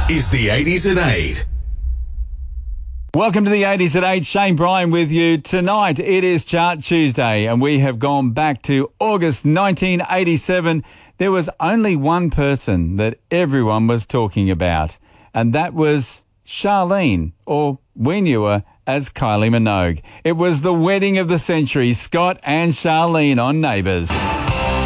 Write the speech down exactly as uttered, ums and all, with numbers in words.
is the eighties at eight. Welcome to the eighties at eight. Shane Bryan with you. Tonight it is Chart Tuesday and we have gone back to August nineteen eighty-seven. There was only one person that everyone was talking about, and that was Charlene, or we knew her as Kylie Minogue. It was the wedding of the century, Scott and Charlene on Neighbours.